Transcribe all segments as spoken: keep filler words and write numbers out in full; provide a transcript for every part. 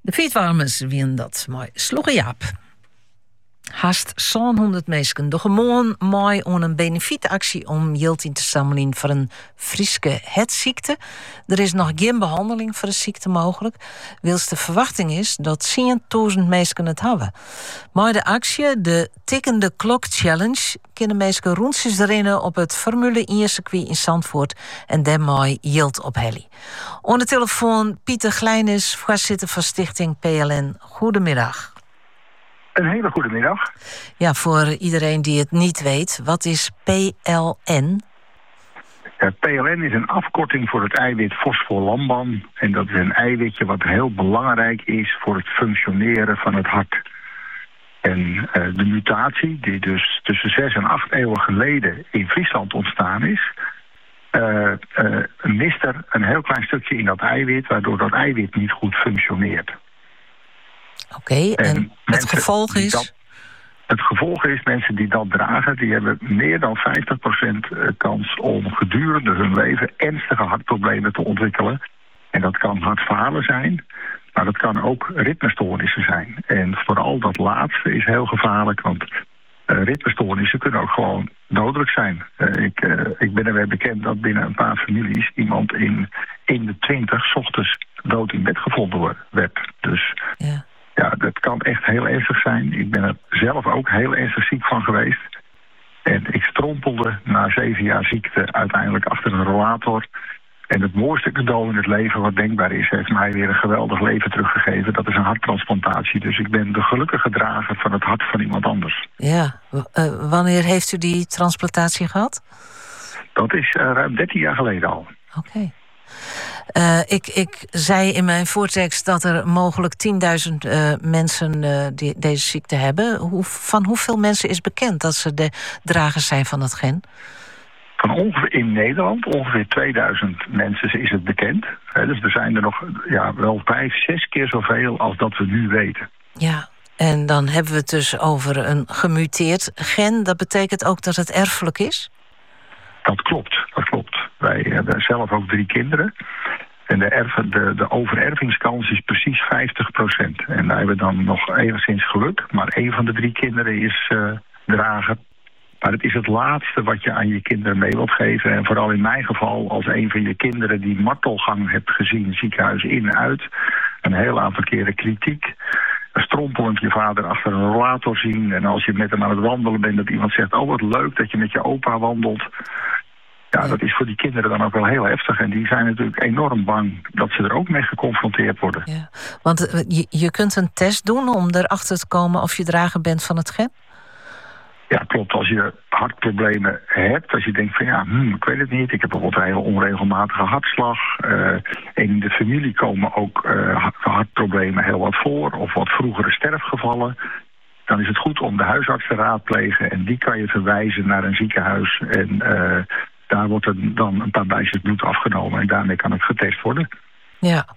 De fietswarmers wien dat mooi sloegen Jaap. Haast zeshonderd mensen door gewoon mooi aan een benefietactie om geld in te zamelen voor een Frieske hetziekte. Er is nog geen behandeling voor de ziekte mogelijk. Wils de verwachting is dat tienduizend mensen het hebben. Maar de actie, de tikkende klok challenge, kunnen mensen rondjes rennen op het Formule één circuit in Zandvoort en daarmee geld ophellen. Aan de telefoon Pieter Glijnis, voorzitter van Stichting P L N. Goedemiddag. Een hele goede middag. Ja, voor iedereen die het niet weet, wat is P L N? Ja, P L N is een afkorting voor het eiwit fosfolamban. En dat is een eiwitje wat heel belangrijk is voor het functioneren van het hart. En uh, de mutatie, die dus tussen zes en acht eeuwen geleden in Friesland ontstaan is, uh, uh, mist er een heel klein stukje in dat eiwit, waardoor dat eiwit niet goed functioneert. Oké, okay, en, en het gevolg is? Dat, het gevolg is, mensen die dat dragen, die hebben meer dan vijftig procent kans om gedurende hun leven ernstige hartproblemen te ontwikkelen. En dat kan hartfalen zijn, maar dat kan ook ritmestoornissen zijn. En vooral dat laatste is heel gevaarlijk, want uh, ritmestoornissen kunnen ook gewoon dodelijk zijn. Uh, ik, uh, ik ben er weer bekend dat binnen een paar families iemand in, in de twintig 's ochtends dood in bed gevonden werd. Dus ja. Ja, dat kan echt heel ernstig zijn. Ik ben er zelf ook heel ernstig ziek van geweest. En ik strompelde na zeven jaar ziekte uiteindelijk achter een rollator. En het mooiste cadeau in het leven wat denkbaar is, heeft mij weer een geweldig leven teruggegeven. Dat is een harttransplantatie. Dus ik ben de gelukkige drager van het hart van iemand anders. Ja, uh, wanneer heeft u die transplantatie gehad? Dat is uh, ruim dertien jaar geleden al. Oké. Okay. Uh, ik, ik zei in mijn voortekst dat er mogelijk tienduizend uh, mensen uh, die deze ziekte hebben. Hoe, van hoeveel mensen is bekend dat ze de dragers zijn van dat gen? Van ongeveer in Nederland, ongeveer tweeduizend mensen is het bekend. He, dus er zijn er nog ja, wel vijf, zes keer zoveel als dat we nu weten. Ja, en dan hebben we het dus over een gemuteerd gen. Dat betekent ook dat het erfelijk is? Dat klopt, dat klopt. Wij hebben zelf ook drie kinderen. En de, erf, de, de overervingskans is precies vijftig procent. En wij hebben dan nog enigszins geluk. Maar één van de drie kinderen is uh, drager. Maar het is het laatste wat je aan je kinderen mee wilt geven. En vooral in mijn geval, als een van je kinderen die martelgang hebt gezien, ziekenhuis in en uit. Een heel aantal keren kritiek. Strompelend je vader achter een rollator zien. En als je met hem aan het wandelen bent, dat iemand zegt, oh wat leuk dat je met je opa wandelt. Ja, ja, dat is voor die kinderen dan ook wel heel heftig. En die zijn natuurlijk enorm bang dat ze er ook mee geconfronteerd worden. Ja, want uh, je, je kunt een test doen om erachter te komen of je drager bent van het gen? Ja, klopt. Als je hartproblemen hebt, als je denkt van ja, hmm, ik weet het niet. Ik heb bijvoorbeeld een hele onregelmatige hartslag. Uh, in de familie komen ook uh, hartproblemen heel wat voor. Of wat vroegere sterfgevallen. Dan is het goed om de huisarts te raadplegen. En die kan je verwijzen naar een ziekenhuis. En uh, daar wordt er dan een paar buisjes bloed afgenomen. En daarmee kan het getest worden. Ja.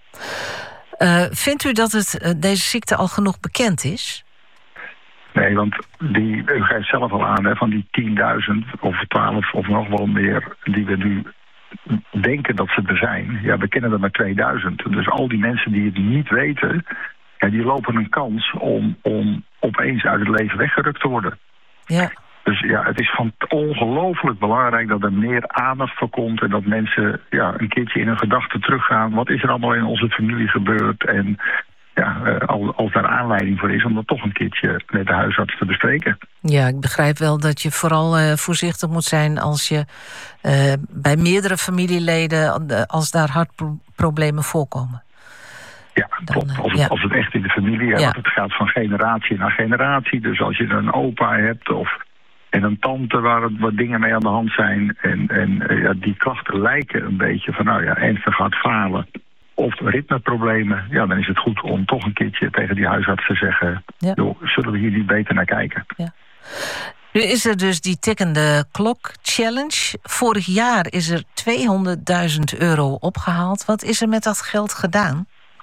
Uh, vindt u dat het, uh, deze ziekte al genoeg bekend is? Nee, want die, u geeft zelf al aan, hè, van die tienduizend of twaalf of nog wel meer die we nu denken dat ze er zijn. Ja, we kennen er maar tweeduizend. Dus al die mensen die het niet weten, ja, die lopen een kans om, om opeens uit het leven weggerukt te worden. Ja. Dus ja, het is van ongelooflijk belangrijk dat er meer aandacht voor komt en dat mensen ja, een keertje in hun gedachten teruggaan. Wat is er allemaal in onze familie gebeurd? En ja, als daar aanleiding voor is om dat toch een keertje met de huisarts te bespreken. Ja, ik begrijp wel dat je vooral uh, voorzichtig moet zijn als je uh, bij meerdere familieleden, als daar hartproblemen voorkomen. Ja, dan, klopt. Als het, ja. als het echt in de familie, ja. Want het gaat van generatie naar generatie. Dus als je een opa hebt of en een tante waar het wat dingen mee aan de hand zijn en, en ja, die klachten lijken een beetje van nou ja, ernstig hartfalen of ritmeproblemen, ja, dan is het goed om toch een keertje tegen die huisarts te zeggen, ja. Joh, zullen we hier niet beter naar kijken? Ja. Nu is er dus die tikkende klok challenge. Vorig jaar is er tweehonderdduizend euro opgehaald. Wat is er met dat geld gedaan?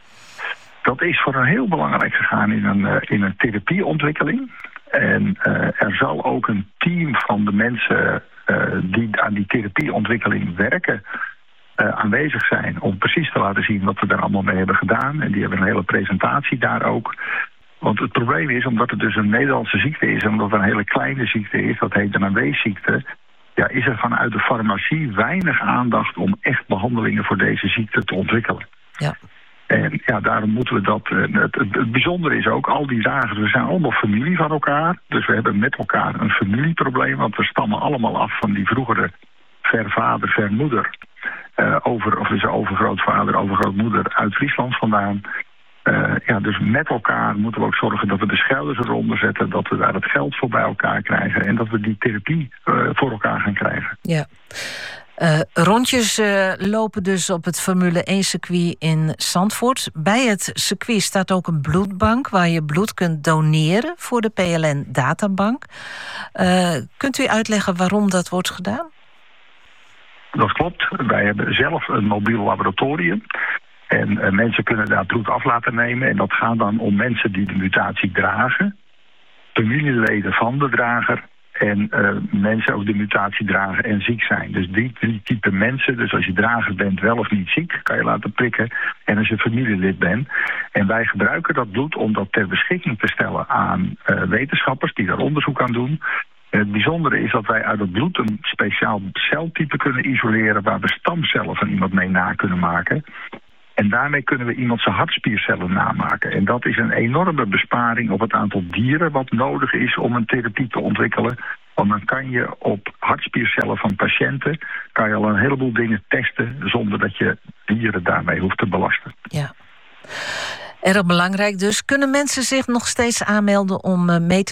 Dat is voor een heel belangrijk gegaan in een, in een therapieontwikkeling. En uh, er zal ook een team van de mensen uh, die aan die therapieontwikkeling werken, uh, aanwezig zijn om precies te laten zien wat we daar allemaal mee hebben gedaan. En die hebben een hele presentatie daar ook. Want het probleem is, omdat het dus een Nederlandse ziekte is en omdat het een hele kleine ziekte is, dat heet een A W-ziekte, ja, is er vanuit de farmacie weinig aandacht om echt behandelingen voor deze ziekte te ontwikkelen. Ja. En ja, daarom moeten we dat... Het, het, het bijzondere is ook, al die dragers, we zijn allemaal familie van elkaar. Dus we hebben met elkaar een familieprobleem, want we stammen allemaal af van die vroegere vervader, vermoeder. Uh, over, of is er overgrootvader, overgrootmoeder uit Friesland vandaan. Uh, ja, dus met elkaar moeten we ook zorgen dat we de schouders eronder zetten, dat we daar het geld voor bij elkaar krijgen en dat we die therapie uh, voor elkaar gaan krijgen. Ja. Uh, rondjes uh, lopen dus op het Formule één circuit in Zandvoort. Bij het circuit staat ook een bloedbank waar je bloed kunt doneren voor de P L N-databank. Uh, kunt u uitleggen waarom dat wordt gedaan? Dat klopt. Wij hebben zelf een mobiel laboratorium. En uh, mensen kunnen daar bloed af laten nemen. En dat gaat dan om mensen die de mutatie dragen, familieleden van de drager en uh, mensen ook de mutatie dragen en ziek zijn. Dus die drie type mensen, dus als je drager bent, wel of niet ziek, kan je laten prikken. En als je familielid bent. En wij gebruiken dat bloed om dat ter beschikking te stellen aan uh, wetenschappers die daar onderzoek aan doen. En het bijzondere is dat wij uit het bloed een speciaal celtype kunnen isoleren waar we stamcellen van iemand mee na kunnen maken. En daarmee kunnen we iemand zijn hartspiercellen namaken. En dat is een enorme besparing op het aantal dieren wat nodig is om een therapie te ontwikkelen. Want dan kan je op hartspiercellen van patiënten kan je al een heleboel dingen testen zonder dat je dieren daarmee hoeft te belasten. Ja. Erg belangrijk dus. Kunnen mensen zich nog steeds aanmelden om mee te